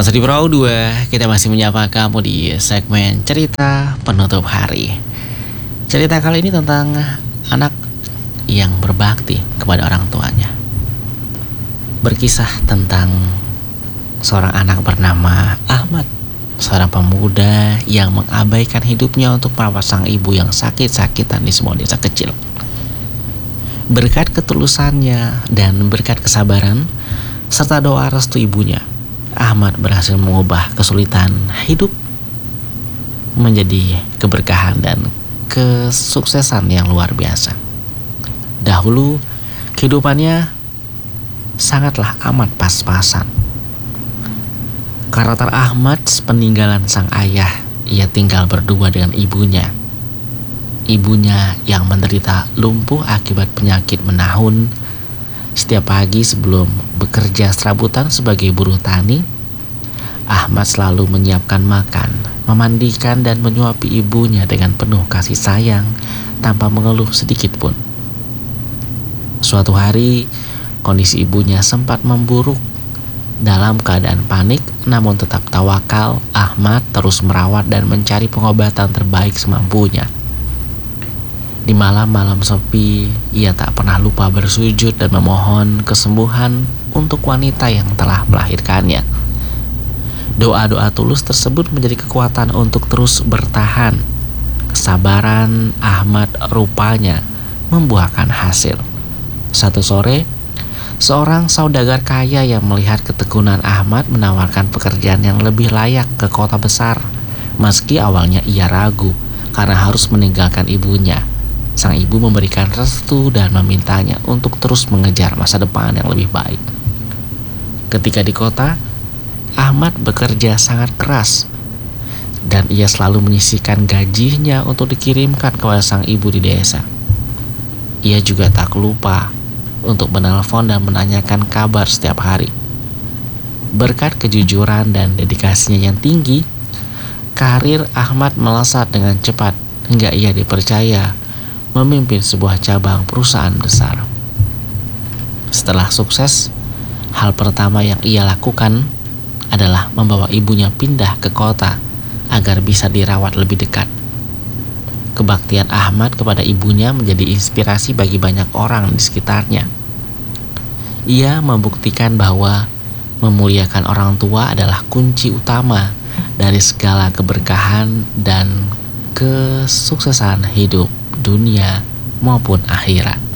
Masa di Perahu 2, kita masih menyapa kamu di segmen cerita penutup hari. Cerita kali ini tentang anak yang berbakti kepada orang tuanya. Berkisah tentang seorang anak bernama Ahmad, seorang pemuda yang mengabaikan hidupnya untuk merawat sang ibu yang sakit-sakitan di sebuah desa kecil. Berkat ketulusannya dan berkat kesabaran serta doa restu ibunya, Ahmad berhasil mengubah kesulitan hidup menjadi keberkahan dan kesuksesan yang luar biasa. Dahulu kehidupannya sangatlah amat pas-pasan. Karakter Ahmad peninggalan sang ayah, ia tinggal berdua dengan ibunya. Ibunya yang menderita lumpuh akibat penyakit menahun. Setiap pagi sebelum bekerja serabutan sebagai buruh tani, Ahmad selalu menyiapkan makan, memandikan dan menyuapi ibunya dengan penuh kasih sayang tanpa mengeluh sedikit pun. Suatu hari, kondisi ibunya sempat memburuk. Dalam keadaan panik, namun tetap tawakal, Ahmad terus merawat dan mencari pengobatan terbaik semampunya. Di malam-malam sepi, ia tak pernah lupa bersujud dan memohon kesembuhan untuk wanita yang telah melahirkannya. Doa-doa tulus tersebut menjadi kekuatan untuk terus bertahan. Kesabaran Ahmad rupanya membuahkan hasil. Satu sore, seorang saudagar kaya yang melihat ketekunan Ahmad menawarkan pekerjaan yang lebih layak ke kota besar. Meski awalnya ia ragu karena harus meninggalkan ibunya, sang ibu memberikan restu dan memintanya untuk terus mengejar masa depan yang lebih baik. Ketika di kota, Ahmad bekerja sangat keras dan ia selalu menyisihkan gajinya untuk dikirimkan kepada sang ibu di desa. Ia juga tak lupa untuk menelpon dan menanyakan kabar setiap hari. Berkat kejujuran dan dedikasinya yang tinggi, karir Ahmad melesat dengan cepat hingga ia dipercaya memimpin sebuah cabang perusahaan besar. Setelah sukses, hal pertama yang ia lakukan adalah membawa ibunya pindah ke kota agar bisa dirawat lebih dekat. Kebaktian Ahmad kepada ibunya menjadi inspirasi bagi banyak orang di sekitarnya. Ia membuktikan bahwa memuliakan orang tua adalah kunci utama dari segala keberkahan dan kesuksesan hidup dunia maupun akhirat.